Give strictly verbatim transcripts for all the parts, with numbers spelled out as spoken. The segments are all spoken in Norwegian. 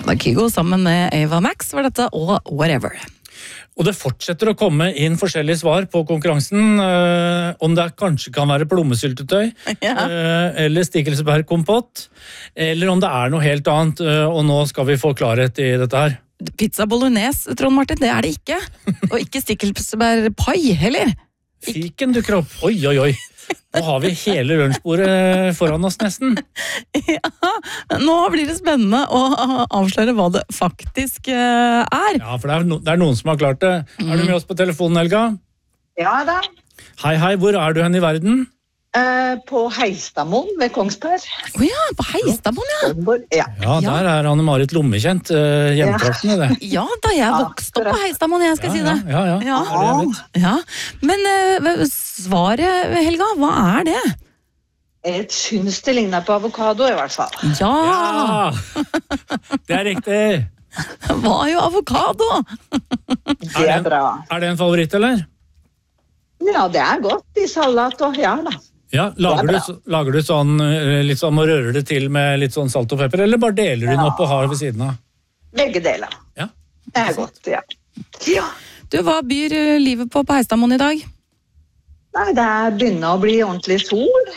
det er Kygo sammen med Ava Max var dette, og Whatever. Og det fortsetter å komme inn forskjellige svar på konkurransen, eh, om det kanskje kan være plommesyltetøy, Ja. eh, eller stikkelsbærkompott, eller om det er noe helt annet, eh, og nå skal vi få klarhet i dette her. Pizza bolognese, Trond Martin, det er det ikke. Og ikke stikkelsbærpai heller. Fiken dukker opp. Oi, oi, oi. Nå har vi hele lunsjbordet foran oss nesten. Ja, nå blir det spennende å avsløre hva det faktisk eh, er. Ja, for det er, no, det er noen som har klart det. Mm. Er du med oss på telefonen, Helga? Ja da. Hei, hei. Hvor er du hen i verden? Eh, på Heistadmoen ved Kongsberg. Å ja, på Heistadmoen, ja. Ja. Ja, der er Anne-Marit Lommekjent, uh, hjemtraktene, det. Ja, da jeg vokste opp på Heistadmoen, jeg skal Ja, si det. ja, ja, ja. Ja. Det er det jeg vet. Ja. Men eh, svaret, Helga, hva er det? Jeg syns det ligner på avokado i hvert fall. Ja, Ja! Det er riktig. det var jo avokado. Det er bra. Er det en favoritt, eller? Ja, det er godt i salat og ja da. Ja, lager Det du, er bra. lager du sånn eh, litt sånn og rører det til med litt sånn salt og pepper, eller bare deler du den opp og har ved siden av? Begge deler. Ja. Det er godt, ja. Ja. Du, hva byr eh, livet på på Heistadmoen i dag? Nei, det er begynner å bli ordentlig sol.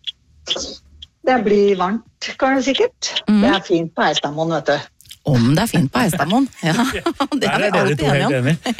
Det blir varmt, kan det sikkert. Mm. Det er fint på Heistadmoen, vet du. Om det er fint på Heistadmoen. Ja, det Der er vi er dere alltid to helt enige om. enige.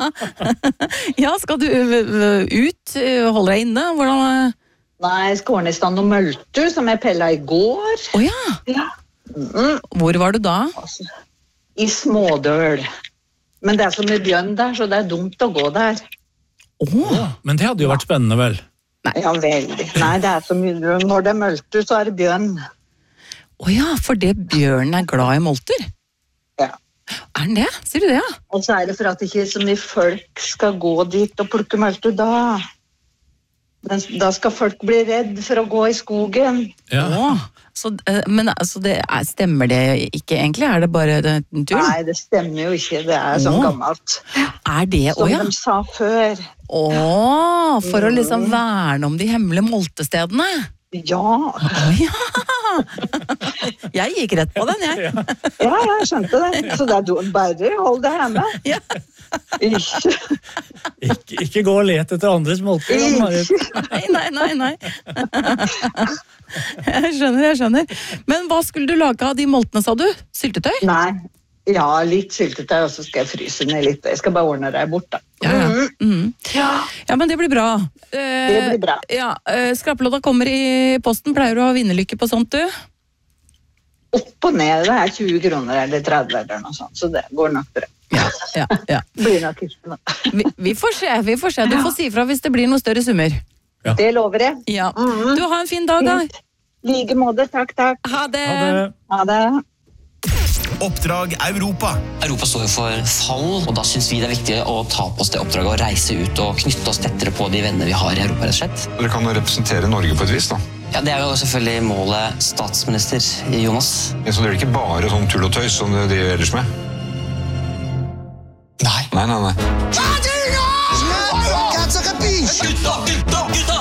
Ja. Ja, skal du uh, ut, uh, holde deg inne? Hvordan? uh? Nei, jeg skal ordne i stand noen mølter som jeg pellet i går. Å ja, Ja. Mm, hvor var du da? altså, I smådøl. Men det er så mye bjørn der, så det er dumt å gå der. Åh, Men det hadde jo vært spennende, vel? Ja, veldig. Nei, det er så mye. Når det er mølter, så er det bjørn. å ja, for det bjørnen er glad i molter. Ja. Er den det? Sier du det, ja? Og så er det for at ikke så mye folk skal gå dit og plukke mølter da. Men da skal folk bli redd for å gå i skogen. Ja. Åh, så, uh, men altså, det er, stemmer det ikke egentlig? Er det bare det, tull? Nei, det stemmer jo ikke. Det er sånn Åh. gammelt. Er det, å Som ja? de sa før. Åh, for å liksom verne om de hemmelige moltestedene. Ja, Å ja! Jeg gikk rett på den, jeg. ja, jeg skjønte det. Så det er du- bare hold det hjemme. Ja. Ikke, Ikke, ikke gå og let etter andres molter. Anne-Marit. ikke. Nei, nei, nei, nei. Jeg skjønner, jeg skjønner. Men hva skulle du lage av de moltene, sa du? Syltetøy? Nei. Ja, litt syltetøy, og så skal jeg fryse ned litt. Jeg skal bare ordne det bort, da. Ja, ja. Mhm. Mm. Ja. Ja, men det blir bra. Eh, Det blir bra. Ja, eh, Skrappelodda kommer i posten. Pleier du å ha vinnerlykke på sånt, du? Opp og ned, det er tjue kroner eller tretti eller noe sånt, så det går nok bra. Ja, ja, ja. Blir nok ikke noe. Vi, vi får se, vi får se. Du får si fra hvis det blir noen større summer. Det lover jeg. Ja. Mhm. Du, ha en fin dag, da. Like måte, takk, takk. Ha det. Ha det. Ha det. Oppdrag Europa. Europa står jo for fall, og da synes vi det er viktig å ta på oss det oppdraget og reise ut og knytte oss tettere på de venner vi har i Europa, rett og slett. Dere kan jo representere Norge på et vis, da. Ja, det er jo selvfølgelig målet statsminister Jonas. Men så det er ikke bare sånn tull og tøys som dere driver ellers med. Nei. Nei, nei, nei. Gutta, gutta, gutta!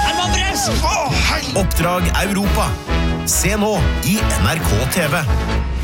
Oppdrag Europa. Se nå i N R K T V.